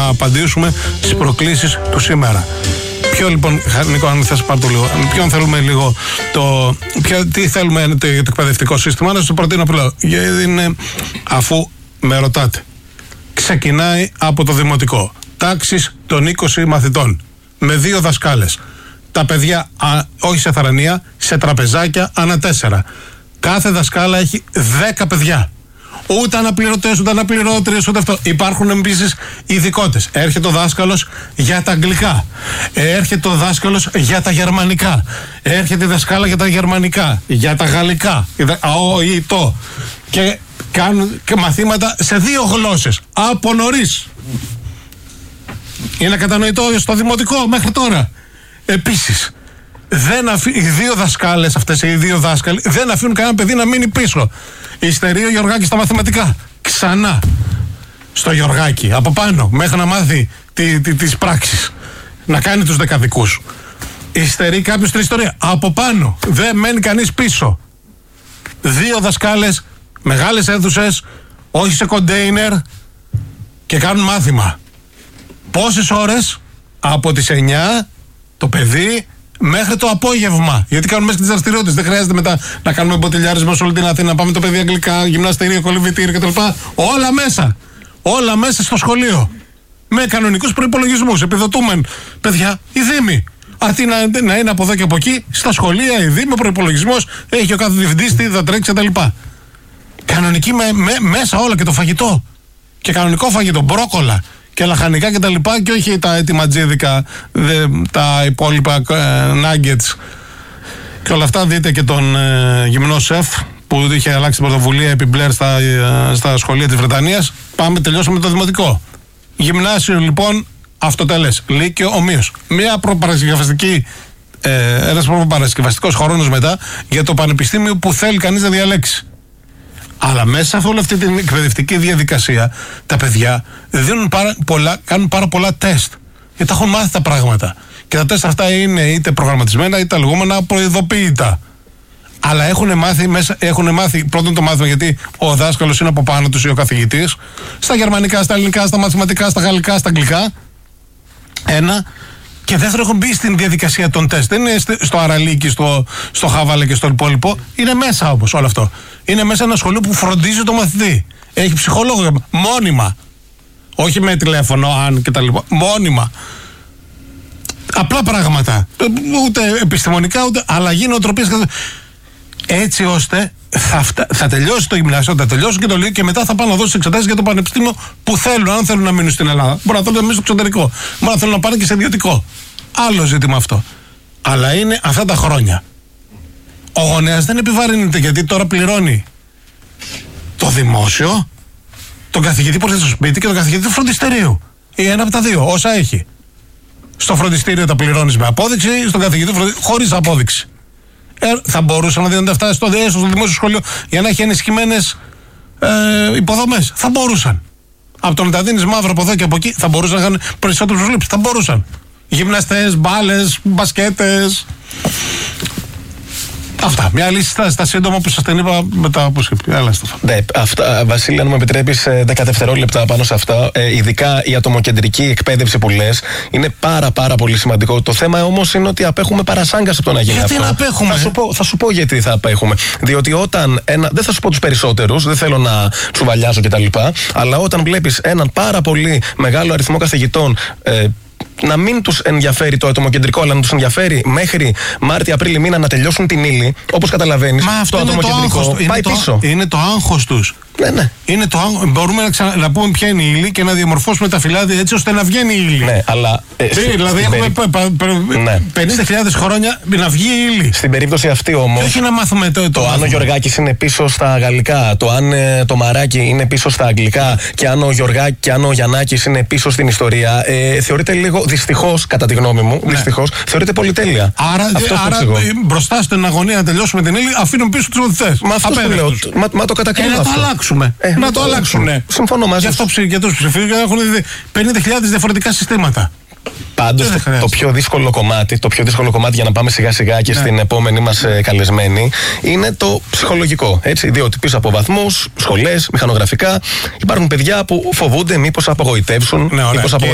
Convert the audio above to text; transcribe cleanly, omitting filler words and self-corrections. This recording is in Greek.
να απαντήσουμε στις προκλήσεις του σήμερα. Ποιο λοιπόν, Νίκο, αν θες πάρ' το λίγο, ποιον θέλουμε λίγο, τι θέλουμε το εκπαιδευτικό σύστημα, να σου προτείνω απλά. Αφού με ρωτάτε, ξεκινάει από το δημοτικό, τάξεις των 20 μαθητών, με 2 δασκάλες. Τα παιδιά, όχι σε θαρανία, σε τραπεζάκια ανά 4. Κάθε δασκάλα έχει 10 παιδιά. Ούτε αναπληρωτές, ούτε αναπληρώτριες, ούτε αυτό. Υπάρχουν επίσης ειδικότητες. Έρχεται ο δάσκαλος για τα αγγλικά. Έρχεται ο δάσκαλος για τα γερμανικά. Έρχεται η δασκάλα για τα γερμανικά. Για τα γαλλικά. Και κάνουν και μαθήματα σε 2 γλώσσες. Από νωρίς. Είναι κατανοητό στο δημοτικό μέχρι τώρα. Επίσης, οι 2 δασκάλες αυτές, οι 2 δάσκαλοι, δεν αφήνουν κανένα παιδί να μείνει πίσω. Υστερεί ο Γιωργάκης στα μαθηματικά. Ξανά στο Γιωργάκη, από πάνω, μέχρι να μάθει τις πράξεις. Να κάνει τους δεκαδικούς. Υστερεί κάποιος στην ιστορία. Από πάνω, δεν μένει κανείς πίσω. 2 δασκάλες, μεγάλες αίθουσες, όχι σε κοντέινερ, και κάνουν μάθημα. Πόσες ώρες? Από τις 9 το παιδί μέχρι το απόγευμα. Γιατί κάνουμε μέσα τις δραστηριότητες. Δεν χρειάζεται μετά να κάνουμε μποτιλιάρισμα σε όλη την Αθήνα, να πάμε το παιδί αγγλικά, γυμναστήριο, κολυμβητήριο κτλ. Όλα μέσα. Όλα μέσα στο σχολείο. Με κανονικούς προϋπολογισμούς. Επιδοτούμεν παιδιά οι δήμοι. Αντί να είναι από εδώ και από εκεί, στα σχολεία οι δήμοι, προϋπολογισμός, έχει ο κάθε διευθυντής τι θα τρέξει κτλ. Κανονική μέσα όλα, και το φαγητό. Και κανονικό φαγητό, μπρόκολα και λαχανικά και τα λοιπά, και όχι τα ετοιματζίδικα, τα υπόλοιπα nuggets και όλα αυτά. Δείτε και τον γυμνό σεφ που είχε αλλάξει την πρωτοβουλία επί Μπλερ στα σχολεία της Βρετανίας. Τελειώσαμε το δημοτικό. Γυμνάσιο λοιπόν, αυτοτελές. Λύκειο ομοίως. Ένας προπαρασκευαστικός χρόνος μετά για το πανεπιστήμιο που θέλει κανείς να διαλέξει. Αλλά μέσα σε όλη αυτή την εκπαιδευτική διαδικασία, τα παιδιά κάνουν πάρα πολλά τεστ. Γιατί τα έχουν μάθει τα πράγματα. Και τα τεστ αυτά είναι είτε προγραμματισμένα είτε τα λεγόμενα προειδοποίητα. Αλλά έχουν μάθει πρώτον το μάθημα, γιατί ο δάσκαλος είναι από πάνω τους ή ο καθηγητής, στα γερμανικά, στα ελληνικά, στα μαθηματικά, στα γαλλικά, στα αγγλικά. Ένα. Και δεύτερον, έχουν μπει στην διαδικασία των τεστ. Δεν είναι στο Αραλίκι, στο Χάβαλε και στο υπόλοιπο. Είναι μέσα όπως όλο αυτό. Είναι μέσα ένα σχολείο που φροντίζει το μαθητή. Έχει ψυχολόγο μόνιμα. Όχι με τηλέφωνο, αν και τα λοιπά. Μόνιμα. Απλά πράγματα. Ούτε επιστημονικά, ούτε αλλαγή νοοτροπίας. Έτσι ώστε θα τελειώσει το γυμνάσιο, θα τελειώσει και το Λύκειο, και μετά θα πάνε να δώσουν εξετάσεις για το πανεπιστήμιο που θέλουν. Αν θέλουν να μείνουν στην Ελλάδα, μπορεί να θέλουν να μείνουν στο εξωτερικό. Μπορεί να θέλουν να πάνε και σε ιδιωτικό. Άλλο ζήτημα αυτό. Αλλά είναι αυτά τα χρόνια. Ο γονέας δεν επιβαρύνεται, γιατί τώρα πληρώνει το δημόσιο, τον καθηγητή που έρχεται στο σπίτι και τον καθηγητή του φροντιστηρίου. Ή ένα από τα δύο, όσα έχει. Στο φροντιστήριο τα πληρώνεις με απόδειξη, στον καθηγητή χωρίς απόδειξη. Θα μπορούσαν να δίνονται αυτά στο δημόσιο σχολείο για να έχει ενισχυμένες υποδομές. Θα μπορούσαν. Από το να τα δίνεις μαύρο από εδώ και από εκεί, θα μπορούσαν να κάνουν περισσότερες προσλήψεις. Θα μπορούσαν. Γυμναστές, μπάλες, μπασκέτες. Αυτά. Μια λύση στα σύντομα που σας την είπα μετά από Έλα, ναι, αυτά, Βασίλη, αν μου επιτρέπεις 10 δευτερόλεπτα πάνω σε αυτά. Ειδικά η ατομοκεντρική εκπαίδευση που λες είναι πάρα πολύ σημαντικό. Το θέμα όμως είναι ότι απέχουμε παρασάγκας από το να γίνει γιατί αυτό. Γιατί να απέχουμε? Θα σου πω γιατί θα απέχουμε. Διότι όταν δεν θα σου πω τους περισσότερους, δεν θέλω να τσουβαλιάζω κτλ. Αλλά όταν βλέπεις έναν πάρα πολύ μεγάλο αριθμό καθηγητών να μην τους ενδιαφέρει το ατομοκεντρικό, αλλά να τους ενδιαφέρει μέχρι Μάρτιο-Απρίλιο μήνα να τελειώσουν την ύλη, όπως καταλαβαίνεις, το ατομοκεντρικό πάει πίσω. Είναι το άγχος τους. Ναι. Είναι το άγχος. Μπορούμε να πούμε ποια είναι η ύλη και να διαμορφώσουμε τα φυλάδια έτσι ώστε να βγαίνει η ύλη. Ναι, αλλά. Δηλαδή έχουμε 50.000 χρόνια να βγει η ύλη. Στην περίπτωση αυτή όμως. Και όχι να μάθουμε το αν ο Γιωργάκης είναι πίσω στα γαλλικά, το αν το Μαράκι είναι πίσω στα αγγλικά και αν ο Γιωργάκης και αν ο Γιαννάκης είναι πίσω στην ιστορία, θεωρείται λίγο, δυστυχώς, κατά τη γνώμη μου, δυστυχώς, θεωρείται πολυτέλεια. Άρα μπροστά στην αγωνία να τελειώσουμε την ύλη, αφήνουν πίσω τους μαθητές. Μα το κατακρίνω. Να το αλλάξουν. Συμφωνώ μαζί σου. Γι' αυτό τους ψηφίους έχουν 50.000 διαφορετικά συστήματα. Πάντως το πιο δύσκολο κομμάτι για να πάμε σιγά σιγά και στην επόμενη μας καλεσμένη είναι το ψυχολογικό. Έτσι, διότι πίσω από βαθμούς, σχολές, μηχανογραφικά υπάρχουν παιδιά που φοβούνται μήπως απογοητεύσουν,